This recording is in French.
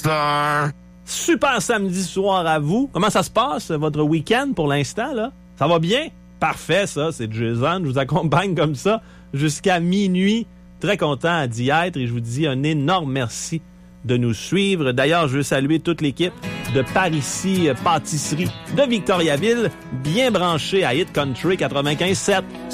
Star. Super samedi soir à vous. Comment ça se passe, votre week-end pour l'instant, là? Ça va bien? Parfait, ça. C'est Jason. Je vous accompagne comme ça jusqu'à minuit. Très content d'y être et je vous dis un énorme merci de nous suivre. D'ailleurs, je veux saluer toute l'équipe de Parisis Pâtisserie de Victoriaville, bien branchée à Hit Country 95.7.